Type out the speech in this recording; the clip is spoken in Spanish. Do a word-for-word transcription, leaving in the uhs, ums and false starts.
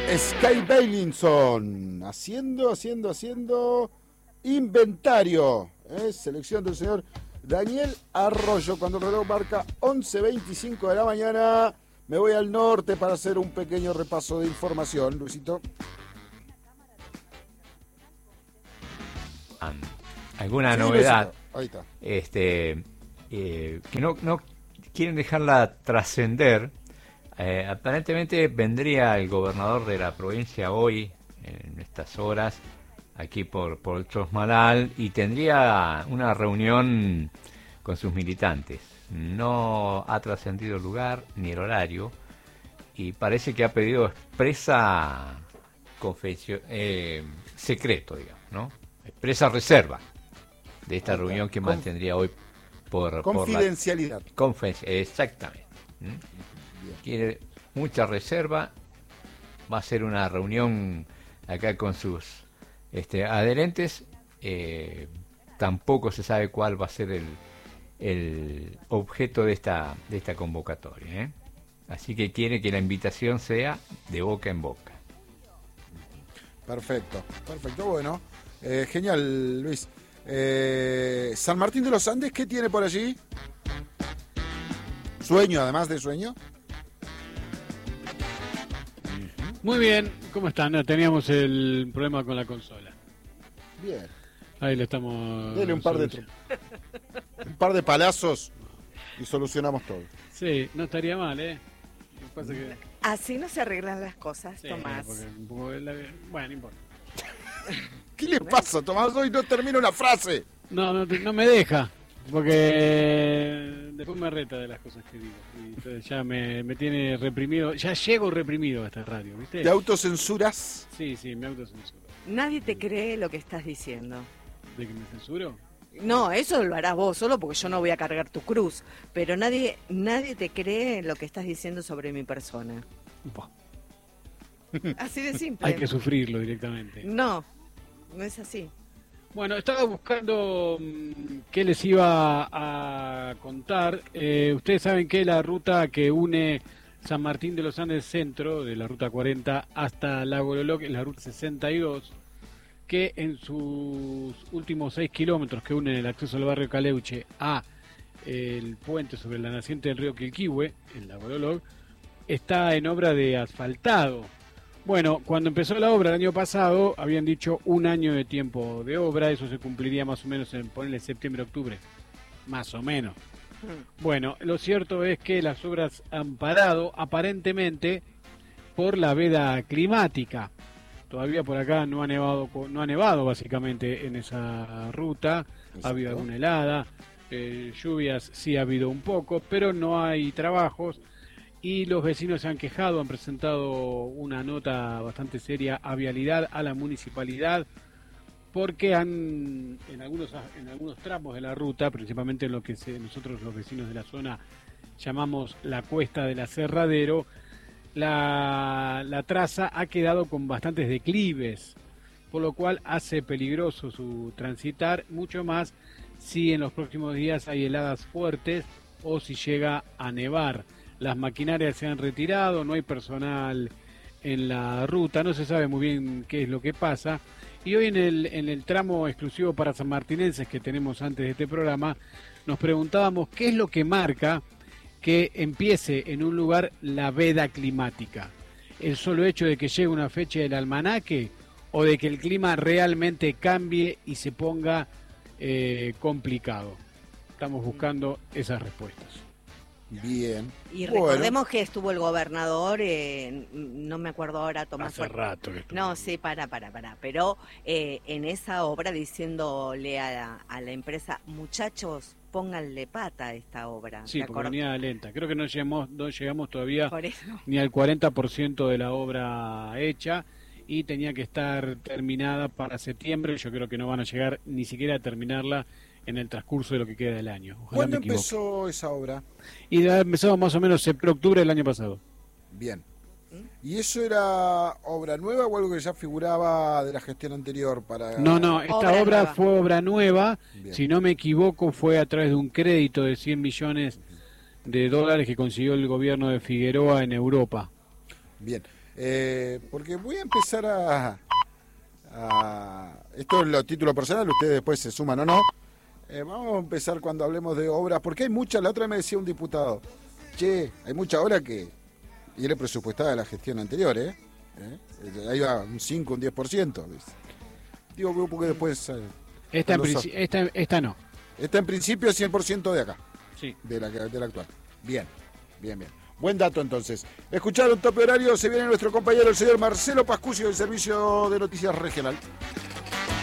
Sky Bailinson, haciendo, haciendo, haciendo inventario. ¿eh? Selección del señor Daniel Arroyo. Cuando el reloj marca once veinticinco de la mañana, me voy al norte para hacer un pequeño repaso de información. Luisito. ¿Alguna Sí, novedad? Luisito. Ahí está. Este, eh, que no, no quieren dejarla trascender. Eh, aparentemente vendría el gobernador de la provincia hoy, en estas horas, aquí por, por el Chosmalal, y tendría una reunión con sus militantes. No ha trascendido el lugar ni el horario, y parece que ha pedido expresa confesión, eh, secreto, digamos, ¿no? Expresa reserva de esta Ahí reunión está. que Conf- mantendría hoy por... Confidencialidad. Por la, confen- exactamente. ¿Mm? Bien. Quiere mucha reserva, va a ser una reunión acá con sus este, adherentes, eh, tampoco se sabe cuál va a ser el, el objeto de esta, de esta convocatoria, ¿eh? Así que quiere que la invitación sea de boca en boca. Perfecto, perfecto, bueno. Eh, genial, Luis. Eh, San Martín de los Andes, ¿qué tiene por allí? Sueño, además de sueño. Muy bien, ¿cómo están? No, teníamos el problema con la consola. Bien. Ahí le estamos... Dele un par de tru- un par de palazos y solucionamos todo. Sí, no estaría mal, ¿eh? Lo que pasa que... Así no se arreglan las cosas, Sí, Tomás. porque un poco la- Bueno, no importa. ¿Qué le pasa, Tomás? Hoy no termina una frase. No, no, te- no me deja, porque después me reta de las cosas que digo. Y entonces ya me, me tiene reprimido, ya llego reprimido a esta radio, ¿viste? ¿Te autocensuras? Sí, sí, me autocensuro. Nadie te cree lo que estás diciendo. ¿De que me censuro? No, eso lo harás vos solo porque yo no voy a cargar tu cruz. Pero nadie, nadie te cree lo que estás diciendo sobre mi persona. Buah, Así de simple. hay que sufrirlo directamente. No, no es así. Bueno, estaba buscando mm, qué les iba a contar. Eh, ustedes saben que la ruta que une San Martín de los Andes Centro, de la ruta cuarenta, hasta Lago Loloc, es la ruta sesenta y dos, que en sus últimos seis kilómetros que unen el acceso al barrio Caleuche a el puente sobre la naciente del río Quilquihue, en Lago Loloc, está en obra de asfaltado. Bueno, cuando empezó la obra el año pasado, habían dicho un año de tiempo de obra, eso se cumpliría más o menos en, ponerle septiembre-octubre, más o menos. Bueno, lo cierto es que las obras han parado, aparentemente, por la veda climática. Todavía por acá no ha nevado, no ha nevado básicamente en esa ruta, ha habido Exacto. alguna helada, eh, lluvias sí ha habido un poco, pero no hay trabajos. Y los vecinos se han quejado, han presentado una nota bastante seria a Vialidad, a la municipalidad, porque han, en algunos, en algunos tramos de la ruta, principalmente en lo que se, nosotros los vecinos de la zona llamamos la Cuesta del Aserradero, la, la traza ha quedado con bastantes declives, por lo cual hace peligroso su transitar, mucho más si en los próximos días hay heladas fuertes o si llega a nevar. Las maquinarias se han retirado, no hay personal en la ruta, no se sabe muy bien qué es lo que pasa. Y hoy en el, en el tramo exclusivo para sanmartinenses que tenemos antes de este programa, nos preguntábamos qué es lo que marca que empiece en un lugar la veda climática. El solo hecho de que llegue una fecha del almanaque o de que el clima realmente cambie y se ponga eh, complicado. Estamos buscando esas respuestas. Bien. Y Bueno. recordemos que estuvo el gobernador, eh, no me acuerdo ahora, Tomás. Hace rato que estuvo. No, sí, para, para, para. Pero eh, en esa obra diciéndole a la, a la empresa, muchachos, pónganle pata a esta obra. Sí, ¿Te porque acordás? venía lenta. Creo que no llegamos, no llegamos todavía Por eso. ni al cuarenta por ciento de la obra hecha y tenía que estar terminada para septiembre. Yo creo que no van a llegar ni siquiera a terminarla en el transcurso de lo que queda del año. Ojalá ¿Cuándo me equivoque. empezó esa obra? Y ha empezado más o menos septiembre-octubre del año pasado. Bien. ¿Y eso era obra nueva o algo que ya figuraba de la gestión anterior para...? No, no, esta Obra obra, nueva. fue obra nueva. Bien. Si no me equivoco, fue a través de un crédito de cien millones de dólares que consiguió el gobierno de Figueroa en Europa. Bien. Eh, porque voy a empezar a, a... Esto es lo título personal, ustedes después se suman o no. Eh, vamos a empezar cuando hablemos de obras, porque hay muchas, la otra vez me decía un diputado, che, hay mucha obra que viene presupuestada de la gestión anterior, ¿eh? ¿Eh? Ahí va un cinco, un diez por ciento. Digo, porque después... Eh, esta, en los... princi- esta, esta no. Esta en principio es cien por ciento de acá, Sí. de la, de la actual. Bien, bien, bien. Buen dato entonces. Escucharon Tope Horario, se viene nuestro compañero el señor Marcelo Pascucio del Servicio de Noticias Regional.